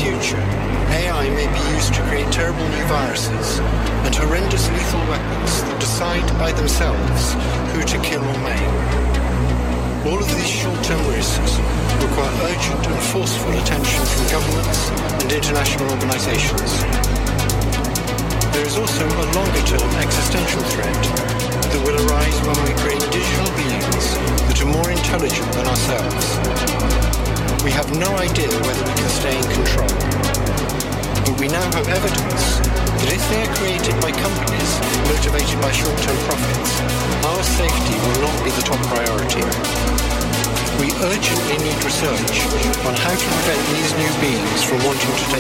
future, AI may be used to create terrible new viruses and horrendous lethal weapons that decide by themselves who to kill or maim. All of these short-term risks require urgent and forceful attention from governments and international organizations. There is also a longer-term existential threat that will arise when we create digital beings that are more intelligent than ourselves. We have no idea whether we can stay in control, but we now have evidence that if they are created by companies motivated by short-term profits, our safety will not be the top priority. We urgently need research on how to prevent these new beings from wanting to take